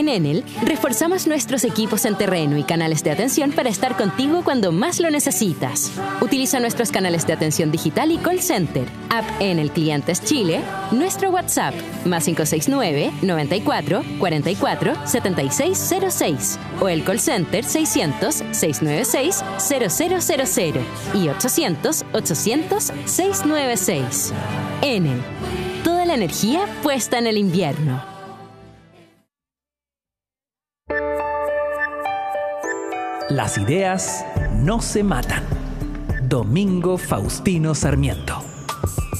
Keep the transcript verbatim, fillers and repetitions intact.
En Enel, reforzamos nuestros equipos en terreno y canales de atención para estar contigo cuando más lo necesitas. Utiliza nuestros canales de atención digital y call center, app Enel Clientes Chile, nuestro WhatsApp, más cinco seis nueve, noventa y cuatro, cuarenta y cuatro, setenta y seis cero seis, o el call center seiscientos, seiscientos noventa y seis, cero cero cero cero y ochocientos, ochocientos, seiscientos noventa y seis. Enel, toda la energía puesta en el invierno. Las ideas no se matan. Domingo Faustino Sarmiento.